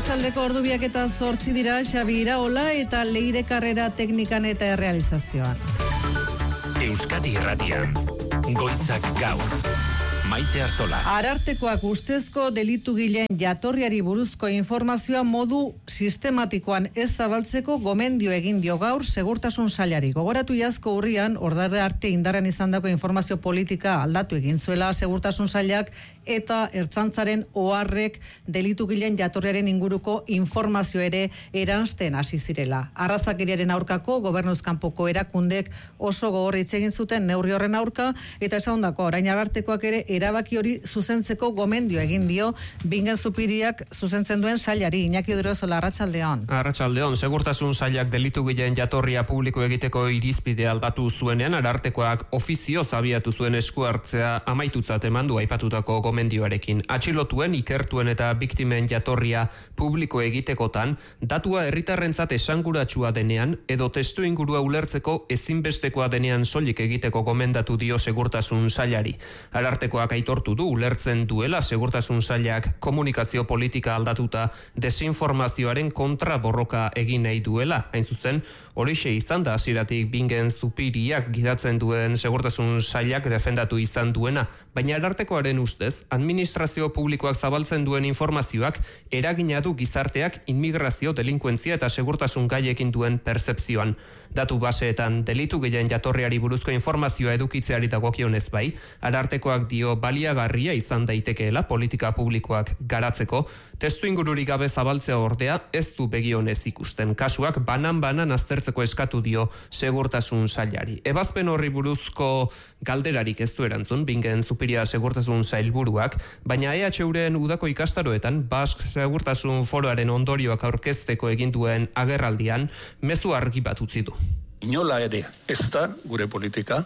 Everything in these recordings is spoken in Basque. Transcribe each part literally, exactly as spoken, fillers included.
Arratsaldeko ordubiak eta zortzi dira, Xabi Iraola eta Leire Karrera teknikan eta errealizazioan. Euskadi Irratian, Goizak Gaur. Maite Artola. Arartekoak ustezko delitugileen jatorriari buruzko informazioa modu sistematikoan ez zabaltzeko gomendio egin dio gaur segurtasun sailari. Gogoratu iazko urrian, ordare arte indarrean izandako informazio politika aldatu egin zuela segurtasun sailak eta ertzaintzaren oharrek delitugileen jatorriaren inguruko informazio ere eransten hasi zirela. Arrazakeriaren aurkako gobernuz kanpoko erakundek oso gogor hitz egin zuten neurri horren aurka eta esagondako orain Arartekoak ere erabaki hori zuzentzeko gomendio egin dio Bingen Zupiriak zuzentzen duen sailari. Iñaki Odriozola, Arratsaldeon. Arratsaldeon, segurtasun sailak delitugileen jatorria publiko egiteko irizpidea aldatu zuenean Arartekoak ofizioz abiatu zuen esku hartzea amaitutzat emandu aipatutako gomendioarekin. Atxilotuen, ikertuen eta biktimen jatorria publiko egitekotan datua herritarrentzat esanguratsua denean edo testu ingurua ulertzeko ezinbestekoa denean soilik egiteko gomendatu dio segurtasun sailari. Arartekoak aitortu du ulertzen duela segurtasun sailak komunikazio politika aldatuta desinformazioaren kontra borroka egin nahi duela. Hain zuzen, horixe izan da hasieratik Bingen Zupiriak gidatzen duen segurtasun sailak defendatu izan duena, baina Arartekoaren ustez, administrazio publikoak zabaltzen duen informazioak eragina du gizarteak inmigrazio, delinkuentzia eta segurtasun gaiekin duen pertzepzioan. Datu baseetan delitu gehien jatorriari buruzko informazioa edukitzeari dagokionez bai, Arartekoak dio baliagarria izan daitekeela politika publikoak garatzeko, testu ingururik gabe zabaltzea ordea ez du begionez ikusten. Kasuak banan-banan aztertzeko eskatu dio segurtasun sailari. Ebazpen horri buruzko galderarik ez du erantzun Bingen Zupiria segurtasun sailburuak, baina E H Uren udako ikastaroetan Bask segurtasun foroaren ondorioak aurkezteko egin duen agerraldian mezu argi bat utzi du. Inola ere ez da gure politika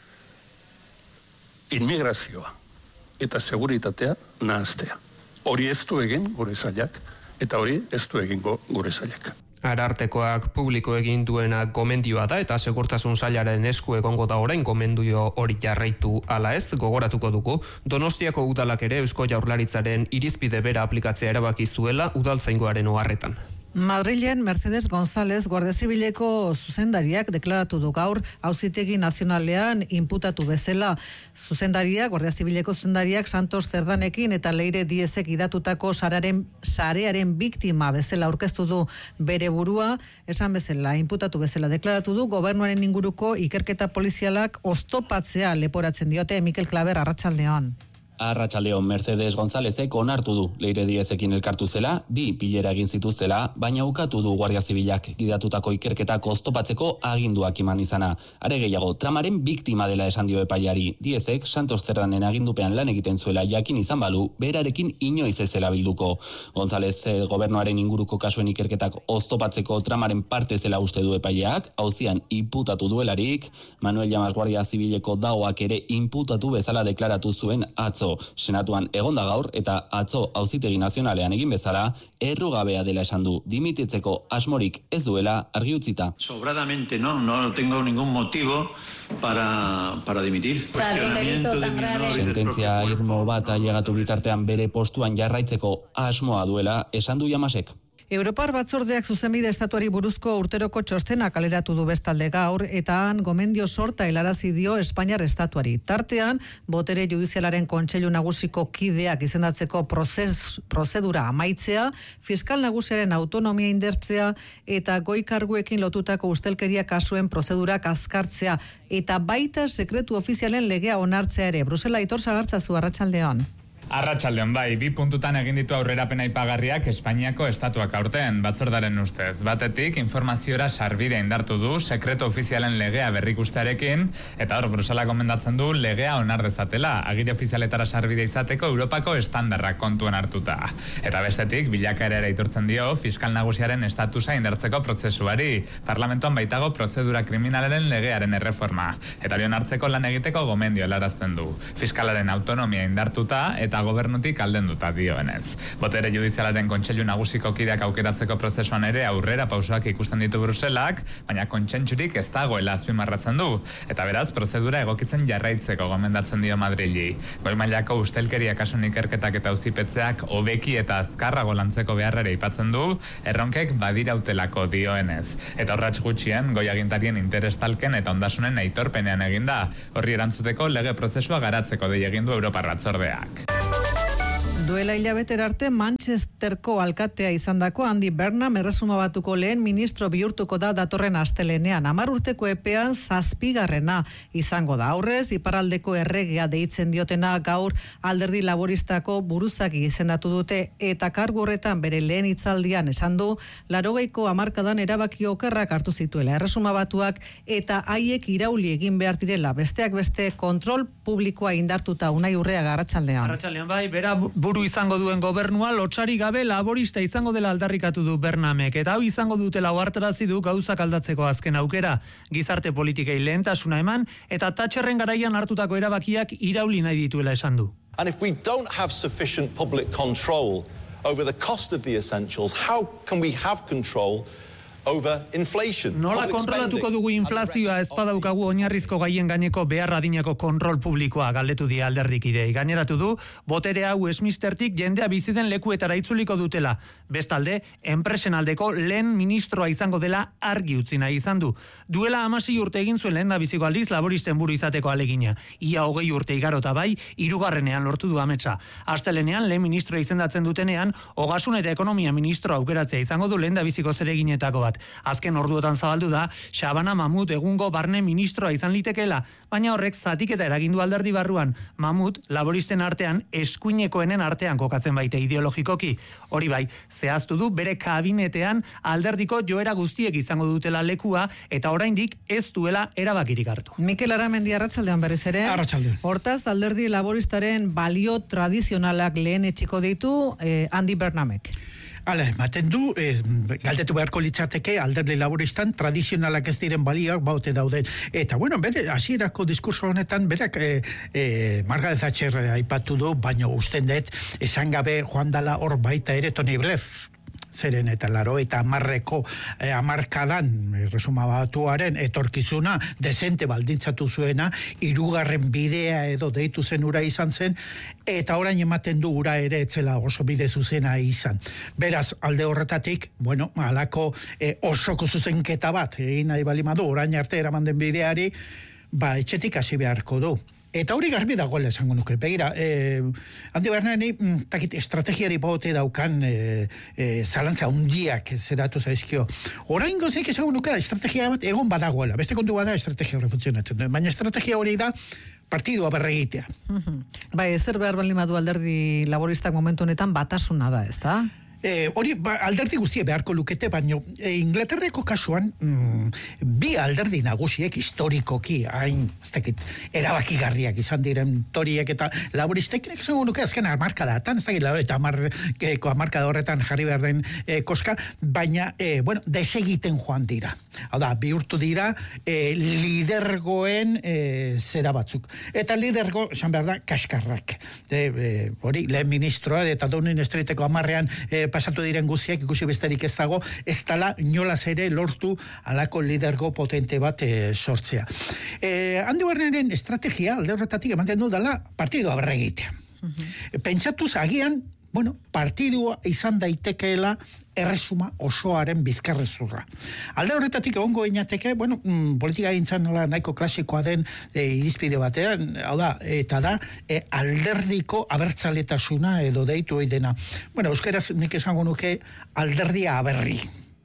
inmigrazioa eta seguritatea nahaztea. Hori ez du egin gure sailak eta hori ez du egingo gure sailak. Arartekoak publiko egin duena gomendioa da eta segurtasun sailaren esku egongo da orain gomendio hori jarraitu ala ez, gogoratuko dugu. Donostiako udalak ere Eusko Jaurlaritzaren irizpide bera aplikatzea erabaki zuela udaltzaingoaren oharretan. Madrilen Mercedes González Guardia Zibileko zuzendariak deklaratu du gaur Auzitegi Nazionalean inputatu bezala. Zuzendaria, Guardia Zibileko zuzendariak Santos Zerdanekin eta Leire Diezek idatutako sararen, sarearen biktima bezala aurkeztu du bere burua, esan bezala, inputatu bezala deklaratu du gobernuaren inguruko ikerketa polizialak oztopatzea leporatzen diote. Mikel Klaber, Arratsaldeon. Arratsaldeon, Mercedes Gonzálezek onartu du Leire Diezekin elkartu zela, bi bilera egin zituztela, baina ukatu du Guardia Zibilak gidatutako ikerketak oztopatzeko aginduak eman izana. Are gehiago, tramaren biktima dela esan dio epaiari. Diezek Santos Zerdanen agindupean lan egiten zuela jakin izan balu, berarekin inoiz ez zela bilduko. González eh, gobernuaren inguruko kasuen ikerketak oztopatzeko tramaren parte zela uste du epaileak, auzian inputatu duelarik, Manuel Llamas Guardia Zibileko daoak ere inputatu bezala deklaratu zuen atzo. Senatuan egonda gaur eta atzo Auzitegi Nazionalean egin bezala errugabea dela esan du, dimititzeko asmorik ez duela argi utzita. Sobradamente no, no tengo ningún motivo para, para dimitir. Sententzia irmo bat ailegatu bitartean bere postuan jarraitzeko asmoa duela esan du Llamasek. Europar Batzordeak zuzenbide estatuari buruzko urteroko txostena kaleratu du bestalde gaur eta han gomendio sorta helarazi dio Espainiar estatuari. Tartean, botere judizialaren kontseilu nagusiko kideak izendatzeko prozes, prozedura amaitzea, fiskal nagusiaren autonomia indertzea eta goi karguekin lotutako ustelkeria kasuen prozedurak azkartzea eta baita sekretu ofizialen legea onartzea ere. Brusela, Aitor Sagartzazu, Arratsaldeon. Arratsaldeon bai, bi puntutan egin ditu aurrerapena aipagarriak Espainiako estatuak aurten batzordaren ustez. Batetik, informaziora sarbidea indartu du sekretu ofizialen legea berrikustearekin, eta hor Brusela gomendatzen du legea onar dezatela, agiri ofizialetara sarbidea izateko Europako estandarrak kontuan hartuta. Eta bestetik, bilakaera ere aitortzen dio fiskal nagusiaren estatusa indartzeko prozesuari, parlamentuan baitago prozedura kriminalaren legearen erreforma. Eta hori onartzeko lan egiteko gomendio helarazten du. Fiskalaren autonomia indartuta eta eta gobernutik aldenduta dioenez. Botere judizialaren kontseilu nagusiko kideak aukeratzeko prozesuan ere aurrera pausoak ikusten ditu Bruselak, baina kontsentsurik ez dagoela azpimarratzen du, eta beraz prozedura egokitzen jarraitzeko gomendatzen dio Madrili. Goi mailako ustelkeria kasun ikerketak eta auzipetzeak hobeki eta azkarrago lantzeko beharrera aipatzen du, erronkek badirautelako dioenez. Eta horratz gutxien, goi agintarien interestalken eta ondasunen aitorpenean eginda, horri erantzuteko lege prozesua garatzeko dei egin du Europar Batzordeak. Duela hilabetera arte Manchesterko alkatea izandako Andy Burnham erresuma batuko lehen ministro bihurtuko da datorren astelenean. Hamar urteko epean zazpigarrena izango da. Aurrez, iparraldeko erregea deitzen diotena gaur alderdi laboristako buruzagi izendatu dute eta kargu horretan bere lehen hitzaldian esan du laurogeiko hamarkadan erabaki okerrak hartu zituela erresuma batuak eta haiek irauli egin behar direla. Besteak beste kontrol publikoa indartuta. Unai Urrea, arratsaldean. Arratsaldean bai, bera buru izango duen gobernua lotsari gabe laborista izango dela aldarrikatu du Burnhamek eta hau izango dutela ohartarazi du gauzak aldatzeko azken aukera. Gizarte politikei lehentasuna eman eta Thatcherren garaian hartutako erabakiak irauli nahi dituela esan du. And if we don't have sufficient public control over the cost of the essentials, how can we have control over inflation? Nola kontrolatuko dugu inflazioa ez badaukagu oinarrizko gaien gaineko behar adinako kontrol publikoa galdetu die alderdikidei. Gaineratu du, botere hau Westminstertik jendea biziden lekuetara itzuliko dutela. Bestalde, enpresen aldeko lehen ministroa izango dela argi utzi nahi izan du. Duela hamasei urte egin zuen lehen da biziko aldiz laboristen buru izateko alegina. Ia hogei urte igarota bai, hirugarrenean lortu du ametsa. Astelenean lehen ministroa izendatzen dutenean, ogasun eta ekonomia ministroa aukeratzea izango du lehen da biziko zereginetako bat. Azken orduotan zabaldu da, Shabana Mahmoud egungo barne ministroa izan litekeela, baina horrek zatiketa eragindu alderdi barruan. Mahmoud, laboristen artean, eskuinekoenen artean kokatzen baite ideologikoki. Hori bai, zehaztu du bere kabinetean alderdiko joera guztiek izango dutela lekua, eta oraindik ez duela erabakirik hartu. Mikel Aramendi, arratsaldean berriz ere. Arratsaldean. Hortaz, alderdi laboristaren balio tradizionalak lehen etxiko ditu eh, Andy Burnhamek. Hala, ematen du, eh, galdetu beharko litzateke alderdi laboristan tradizionalak ez diren balioak baute dauden. Eta, bueno, bere, hasierako diskurso honetan, berak eh, eh, Margaret Thatcher aipatu du, baina usten dut, esan gabe joan dala hor baita ere Tony Blair. Zeren eta laro eta amarreko eh, amarkadan resuma batuaren etorkizuna desente baldintzatu zuena, hirugarren bidea edo deitu zen ura izan zen, eta orain ematen du ura ere etzela oso bide zuzena izan. Beraz, alde horretatik, bueno, alako eh, osoko zuzenketa bat, egin nahi balimadu, orain arte eraman den bideari, ba, etxetik hasi beharko du. Eta hori garbi dagoela esango nuke. Begira, eh, Andy Burnhami, takit estrategiari bote daukan eh, eh, zalantza hundiak zeratu zaizkio. Orain gozik esango nuke estrategia bat egon badagoela. Beste kontu bada estrategia hori funtzionatzen. Baina estrategia hori da partidua berregitea. Bai, ezer behar baldin badu alderdi laboristak momentu honetan batasuna da, ez da? Eh, hori ba, alderdi guztie beharko lukete, baino e, Inglaterreko kasuan mm, bi alderdi nagusiek historikoki hain erabakigarriak izan diren toriek eta laboristek esango nuke azken hamarkadatan, ez dakit eta hamarkeko hamarkada horretan jarri behar den e, koska, baina e, bueno, desegiten joan dira. Hau da, bihurtu dira e, lidergoen e, zera batzuk. Eta lidergo, esan behar da, kaskarrak. E, e, hori, lehen ministroa eta Downing Streeteko hamarrean e, pasatu diren guziak ikusi besterik ez dago, ez dala inolaz ere lortu alako lidergo potente bat e, sortzea. E, Andy Burnhamen estrategia, alde horretatik ematen du dela partidua berregitea. Uh-huh. Pentsatuz agian, bueno, partidua izan daitekeela erresuma osoaren bizkarrezurra. Alde horretatik egongo inateke, bueno, mm, politika gintzan nola nahiko klasikoa den e, irizpide batean, hau da, eta da, e, alderdiko abertzaletasuna edo deitu dena. Bueno, euskeraz nik esango nuke alderdia aberri.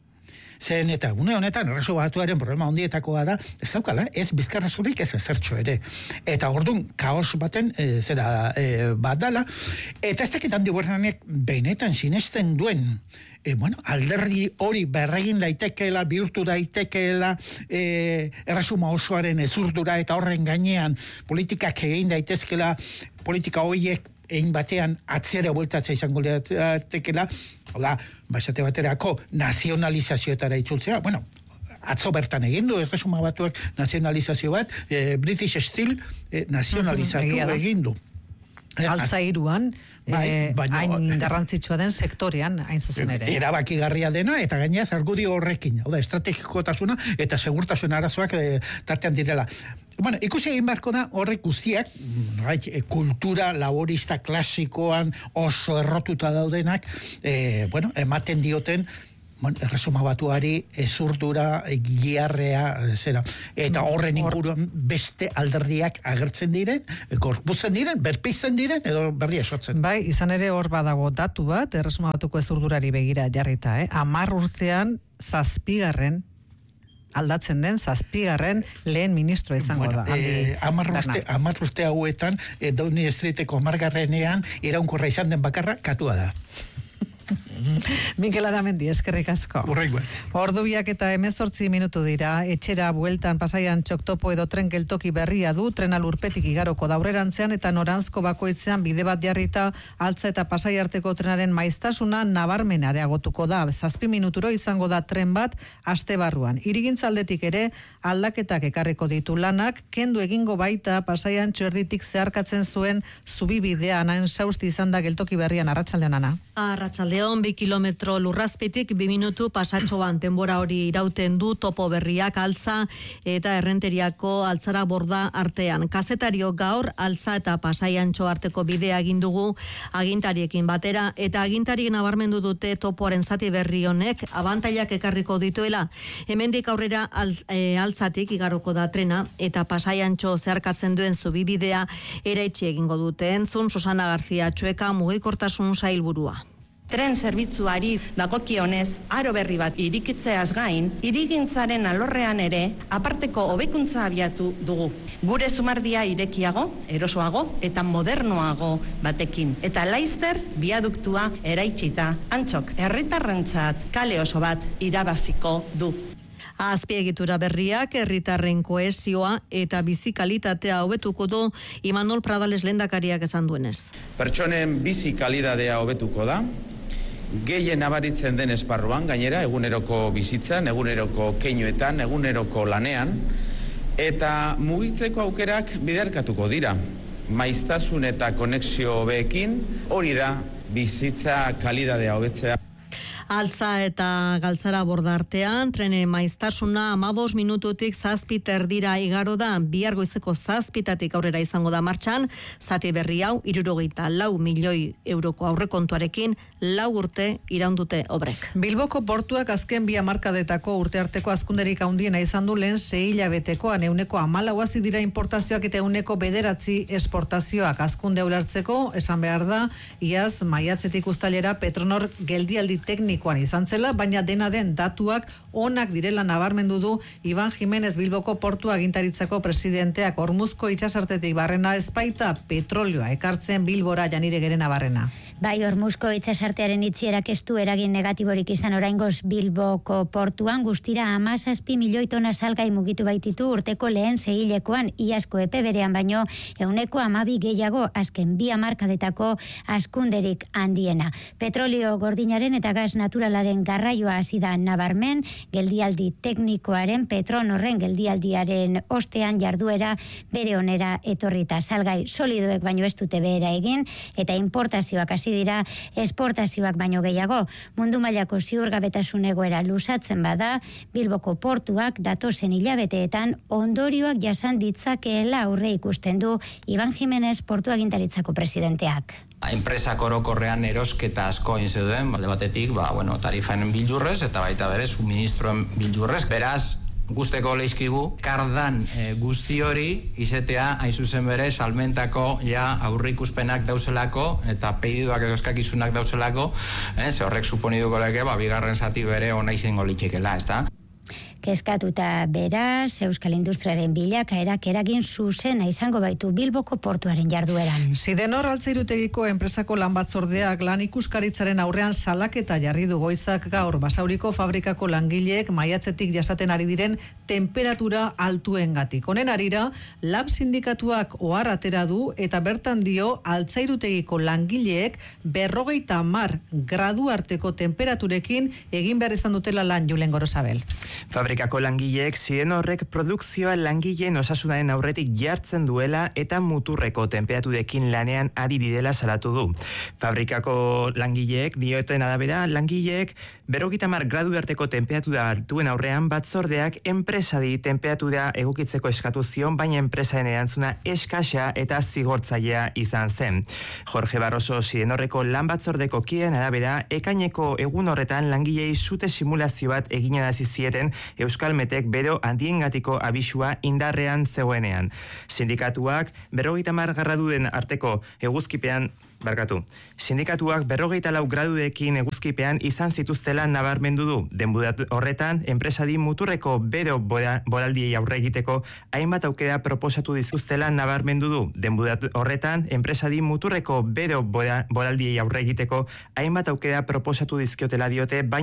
Zen eta une honetan erreso batuaren problema hondietakoa da, ez daukala, ez bizkarrezurik ez ezertxo ere. Eta orduan kaos baten e, zera e, bat dala, eta ez dakit Andy Burnhamek benetan sinesten duen E, bueno, alderdi hori berregin daitekeela, bihurtu daitekeela e, erresuma osoaren ezurdura eta horren gainean politikak egin daitezkela, politika horiek egin batean atzera bueltatzea izango daitekeela, hola, basate baterako nazionalizazioetara itzultzea, bueno, atzo bertan egin du, erresuma batuak nazionalizazio bat, e, British Steel e, nazionalizatu egin du. altzairuan, bai, eh, hain garrantzitsua den sektorean, hain zuzen ere. Erabakigarria dena, eta gainez argudio horrekin, hau da, estrategikotasuna eta segurtasun arazoak e, tartean direla. Bueno, ikusi egin beharko da horrek guztiak, e, kultura laborista klasikoan oso errotuta daudenak, e, bueno, ematen dioten, bueno, erresuma batuari ezurdura, giarrea, zera, eta horren inguruan beste alderdiak agertzen diren, gorputzen diren, berpizten diren, edo berri esotzen. Bai, izan ere hor badago datu bat, erresuma batuko ezurdurari begira jarrita, eh? Amar urtean zazpigarren aldatzen den zazpigarren lehen ministro izango bueno, da. Eh, amar, urte, amar urte hauetan, eh, Downing Streeteko amargarrenean iraunkorra izan den bakarra katua da. Mikel Aramendi, eskerrik asko. Urrengoa. Ordu biak eta hemezortzi minutu dira, etxera bueltan Pasaian txoktopo edo tren geltoki berria du, trena lurpetik igaroko daurerantzean eta noranzko bakoitzean bide bat jarrita altza eta Pasai arteko trenaren maiztasuna nabarmen areagotuko da. Zazpi minuturo izango da tren bat aste barruan. Irigintzaldetik ere aldaketak ekarriko ditu lanak, kendu egingo baita Pasaian txerditik zeharkatzen zuen zubibidea, hain sausti izan da geltoki berrian. Arratsaldeon, Ana. Arratsaldeon, bi kilometro lurrazpitik bi minutu pasatxoan denbora hori irauten du topo berriak altza eta errenteriako altzara borda artean. Kazetario gaur altza eta Pasaiantxo arteko bidea egin dugu agintariekin batera eta agintarien nabarmendu dute topoaren zati berri honek abantailak ekarriko dituela. Hemendik aurrera alt, e, altzatik igaroko da trena eta Pasaiantxo zeharkatzen duen zubibidea eraitsi egingo dute. Entzun Susana García Txueka, mugikortasun sailburua. Tren zerbitzuari dagokionez aro berri bat irikitzeaz gain, irigintzaren alorrean ere aparteko hobekuntza abiatu dugu. Gure zumardia irekiago, erosoago eta modernoago batekin. Eta laizzer biaduktua eraitsita. Antxok, herritarrentzat kale oso bat irabaziko du. Azpiegitura berriak herritarren kohesioa eta bizi kalitatea hobetuko du Imanol Pradales lehendakariak esan duenez. Pertsonen bizi kalitatea hobetuko da, gehien nabaritzen den esparruan, gainera, eguneroko bizitzan, eguneroko keinuetan, eguneroko lanean, eta mugitzeko aukerak biderkatuko dira. Maiztasun eta konexio hobeekin, hori da bizitza kalitatea hobetzea. Altza eta galtzara borda artean, trene maiztasuna amabos minututik zazpi terdira igaro da, bihar goizeko zazpitatik aurrera izango da martxan, zati berri hau, irurogeita lau milioi euroko aurrekontuarekin, lau urte iraundute obrek. Bilboko portuak azken bi hamarkadetako urte arteko azkunderik handiena izan du lehen sei hilabetekoan, euneko hamalauazi dira importazioak eta euneko bederatzi esportazioak. Azkunde ulertzeko, esan behar da, iaz maiatzetik uztailera Petronor geldialdi tekniko izan zela, baina dena den datuak onak direla nabarmendu du Iban Jimenez Bilboko portu agintaritzako presidenteak. Hormuzko itsasartetik barrena ezpaita petrolioa ekartzen Bilbora, Janire Gerena barrena. Bai, Hormuzko itsasartearen itzierak ez du eragin negatiborik izan oraingoz Bilboko portuan, guztira hamazazpi milioi tona salgai mugitu baititu urteko lehen segilekoan, iazko epe berean baino euneko hamabi gehiago azken bi hamarkadetako askunderik handiena. Petrolio gordinaren eta gas naturalaren garraioa hasi da nabarmen, geldialdi teknikoaren Petronorren geldialdiaren ostean jarduera bere onera etorrita. Salgai solidoek baino ez dute behera egin eta importazioak hasi dira esportazioak baino gehiago. Mundu mailako ziurgabetasun egoera luzatzen bada, Bilboko portuak datozen hilabeteetan ondorioak jasan ditzakeela aurre ikusten du Iban Jimenez portu agintaritzako presidenteak. Enpresak orokorrean erosketa asko egin zeuden, balde batetik, ba, bueno, tarifaen bildurrez eta baita bere suministroen bildurrez. Beraz, guzteko leizkigu, kardan e, guzti hori izetea hain zuzen bere salmentako ja aurrikuspenak dauzelako eta peiduak edo eskakizunak dauzelako, eh, ze horrek suponiduko leke, ba, bigarren zati bere ona izango litxekela, ez da? Kezkatuta beraz, Euskal Industriaren bilakaerak eragin zuzena izango baitu Bilboko portuaren jardueran. Sidenor altzairutegiko enpresako lan batzordeak lan ikuskaritzaren aurrean salaketa jarri du goizak gaur Basauriko fabrikako langileek maiatzetik jasaten ari diren temperatura altuengatik. Honen arira, Lab sindikatuak ohar atera du eta bertan dio altzairutegiko langileek berrogeita hamar gradu arteko temperaturekin egin behar izan dutela lan. Julen Gorosabel. Fabrikako langileek ziren horrek produkzioa langileen osasunaren aurretik jartzen duela eta muturreko tenperaturekin lanean ari direla salatu du. Fabrikako langileek dioten arabera, langileek berrogeita hamar gradu arteko tenperatura altuen aurrean batzordeak enpresadi tenperatura egokitzeko eskatu zion, baina enpresaren erantzuna eskasa eta zigortzailea izan zen. Jorge Barroso Zidenorreko lan batzordeko kideen arabera, ekaineko egun horretan langilei sute simulazio bat eginarazi zieten Euskalmetek bero handiengatiko abisua indarrean zegoenean. Sindikatuak berrogeita hamar graduen arteko eguzkipean Barkatu. Sindikatuak berrogeita lau graduekin eguzkipean izan zituztela nabarmendu du. Denbora horretan, enpresadi muturreko bero boraldiei aurre egiteko hainbat aukera proposatu dituztela nabarmendu du. Denbora horretan, enpresadi muturreko bero boraldiei aurre egiteko hainbat aukera proposatu dizkiotela diote, baina